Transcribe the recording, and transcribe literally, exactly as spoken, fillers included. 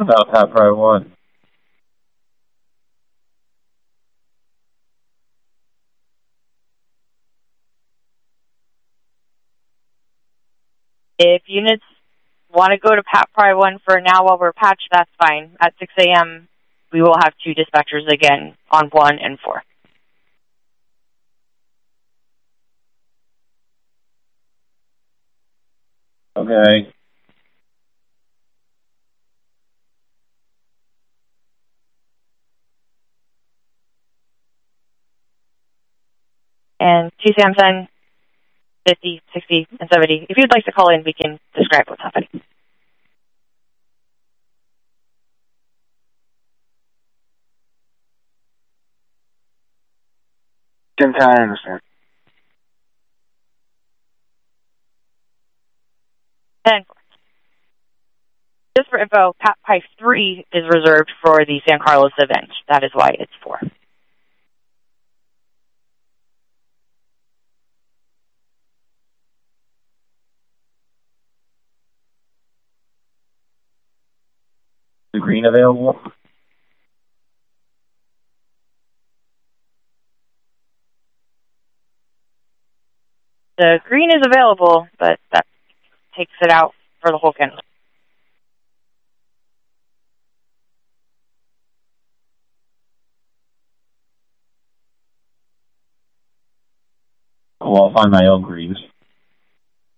about Pat Pry one? If units want to go to Pat Pry one for now while we're patched, that's fine. At six a.m., we will have two dispatchers again on one and four. Okay. And T C M ten, fifty, sixty, and seventy. If you'd like to call in, we can describe what's happening. ten ten, I understand. ten four. Just for info, Pat Pry three is reserved for the San Carlos event. That is why it's four. The green available? The green is available, but that takes it out for the whole kennel. Oh, I'll find my own greens.